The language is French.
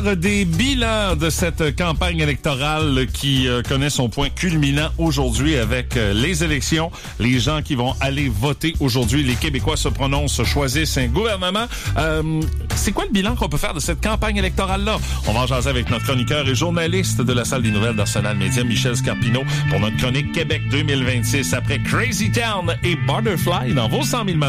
Des bilans de cette campagne électorale qui connaît son point culminant aujourd'hui avec les élections. Les gens qui vont aller voter aujourd'hui, les Québécois se prononcent, choisissent un gouvernement. C'est quoi le bilan qu'on peut faire de cette campagne électorale-là? On va en jaser avec notre chroniqueur et journaliste de la salle des nouvelles d'Arsenal Média, Michel Scarpino, pour notre chronique Québec 2026 après Crazy Town et Butterfly dans vos 100 000 matins.